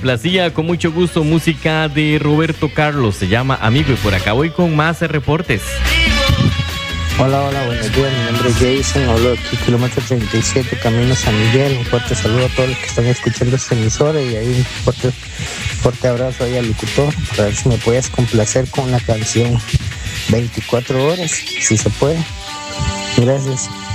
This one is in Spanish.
complacía con mucho gusto música de Roberto Carlos, se llama Amigo, y por acá voy con más reportes. Hola, buenos días, mi nombre es Jason, hablo de aquí, kilómetro 37, camino San Miguel. Un fuerte saludo a todos los que están escuchando esta emisora y ahí un fuerte abrazo ahí al locutor, para ver si me puedes complacer con la canción 24 horas, si se puede. Gracias.